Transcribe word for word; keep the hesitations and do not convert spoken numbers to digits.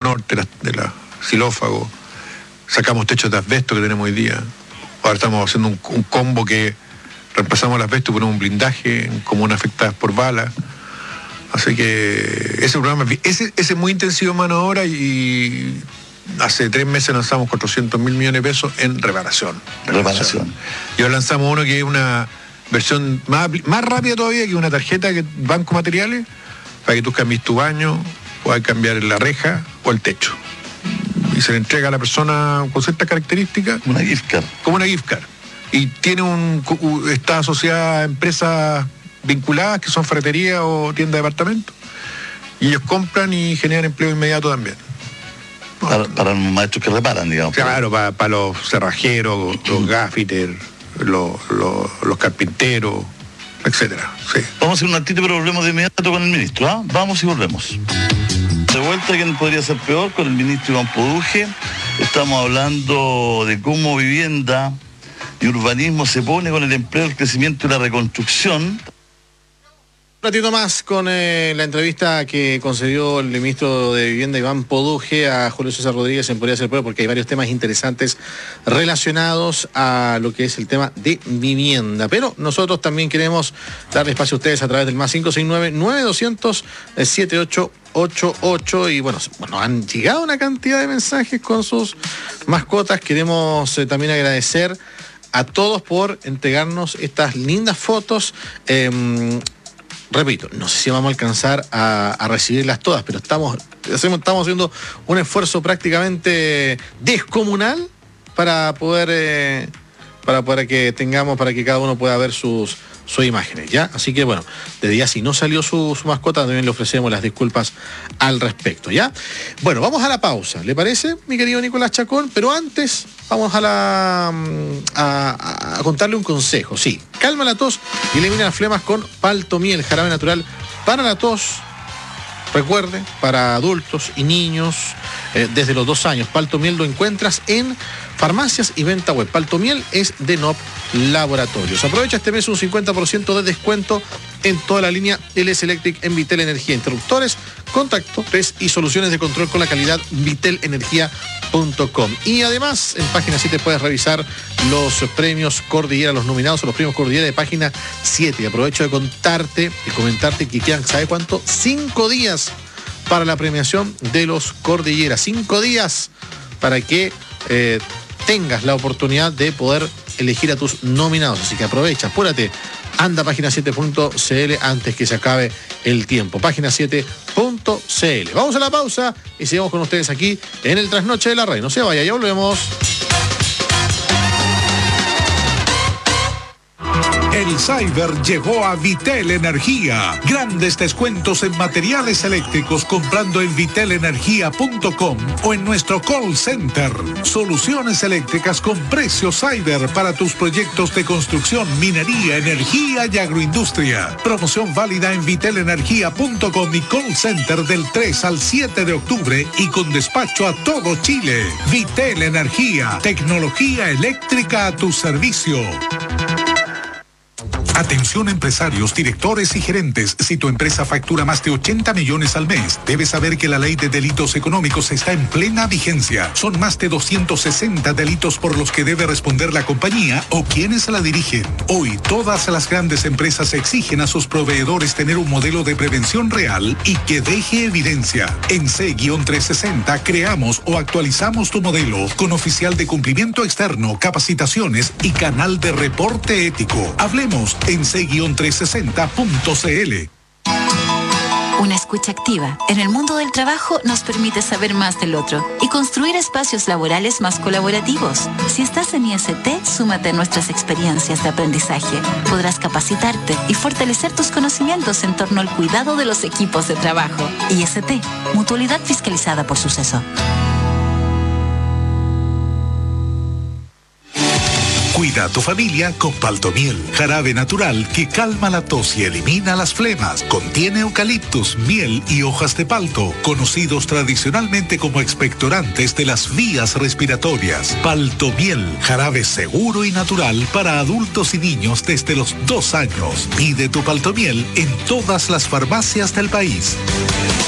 norte de la, de la xilófago, sacamos techos de asbesto que tenemos hoy día. Ahora estamos haciendo un, un combo que reemplazamos el asbesto y ponemos un blindaje en comunas afectadas por balas. Así que ese programa, ese, ese es muy intensivo en mano de obra, y hace tres meses lanzamos cuatrocientos mil millones de pesos en reparación. Reparación. Y ahora lanzamos uno que es una versión más, más rápida todavía, que una tarjeta que Banco Materiales, para que tú cambies tu baño, puedas cambiar la reja o el techo. Y se le entrega a la persona con ciertas características. Una gift card. Como una gift card. Y tiene un, está asociada a empresas vinculadas, que son ferreterías o tiendas de departamentos. Y ellos compran y generan empleo inmediato también. Para, para los maestros que reparan, digamos. Claro, para, para los cerrajeros, los gaffiters, los, los, los carpinteros, etcétera. Sí. Vamos a hacer un altito, pero volvemos de inmediato con el ministro. ¿ah? Vamos y volvemos. De vuelta, ¿quién podría ser peor? Con el ministro Iván Poduje. Estamos hablando de cómo vivienda y urbanismo se pone con el empleo, el crecimiento y la reconstrucción. Un ratito más con eh, la entrevista que concedió el ministro de Vivienda Iván Poduje a Julio César Rodríguez en Podría Ser Peor, porque hay varios temas interesantes relacionados a lo que es el tema de vivienda. Pero nosotros también queremos darle espacio a ustedes a través del más cinco seis nueve, nueve dos cero cero, siete ocho ocho ocho. Y bueno, bueno, han llegado una cantidad de mensajes con sus mascotas. Queremos eh, también agradecer a todos por entregarnos estas lindas fotos. Eh, Repito, no sé si vamos a alcanzar a, a recibirlas todas, pero estamos, hacemos, estamos haciendo un esfuerzo prácticamente descomunal para poder, eh, para, para que tengamos, para que cada uno pueda ver sus, sus imágenes, ¿ya? Así que bueno, desde ya si no salió su, su mascota, también le ofrecemos las disculpas al respecto, ¿ya? Bueno, vamos a la pausa, ¿le parece, mi querido Nicolás Chacón? Pero antes vamos a la a, a contarle un consejo, sí. Calma la tos y elimina las flemas con Paltomiel, jarabe natural para la tos. Recuerde, para adultos y niños eh, desde los dos años. Paltomiel lo encuentras en farmacias y venta web. Paltomiel es de N O P Laboratorios. Aprovecha este mes un cincuenta por ciento de descuento en toda la línea L S Electric en Vitel Energía. Interruptores, contactores y soluciones de control con la calidad vitel energía punto com. Y además, en Página siete puedes revisar los premios Cordillera, los nominados a los premios Cordillera de Página siete. Y aprovecho de contarte y comentarte que quedan, ¿sabe cuánto? Cinco días para la premiación de los Cordillera. Cinco días para que eh, tengas la oportunidad de poder elegir a tus nominados. Así que aprovecha, apúrate. Anda a página siete punto c l antes que se acabe el tiempo. Página siete punto c l. Vamos a la pausa y seguimos con ustedes aquí en el Trasnoche de la Radio. No se vaya, ya volvemos. El Cyber llegó a Vitel Energía. Grandes descuentos en materiales eléctricos comprando en vitel energía punto com o en nuestro call center. Soluciones eléctricas con precio Cyber para tus proyectos de construcción, minería, energía y agroindustria. Promoción válida en vitel energía punto com y call center del tres al siete de octubre y con despacho a todo Chile. Vitel Energía, tecnología eléctrica a tu servicio. Atención empresarios, directores y gerentes. Si tu empresa factura más de ochenta millones al mes, debes saber que la ley de delitos económicos está en plena vigencia. Son más de doscientos sesenta delitos por los que debe responder la compañía o quienes la dirigen. Hoy, todas las grandes empresas exigen a sus proveedores tener un modelo de prevención real y que deje evidencia. En C trescientos sesenta creamos o actualizamos tu modelo con oficial de cumplimiento externo, capacitaciones y canal de reporte ético. Hablemos en c trescientos sesenta punto c l. Una escucha activa en el mundo del trabajo nos permite saber más del otro y construir espacios laborales más colaborativos. Si estás en I S T, súmate a nuestras experiencias de aprendizaje. Podrás capacitarte y fortalecer tus conocimientos en torno al cuidado de los equipos de trabajo. I S T, mutualidad fiscalizada por Suceso. Cuida a tu familia con Paltomiel, jarabe natural que calma la tos y elimina las flemas. Contiene eucaliptus, miel y hojas de palto, conocidos tradicionalmente como expectorantes de las vías respiratorias. Paltomiel, jarabe seguro y natural para adultos y niños desde los dos años. Pide tu Paltomiel en todas las farmacias del país.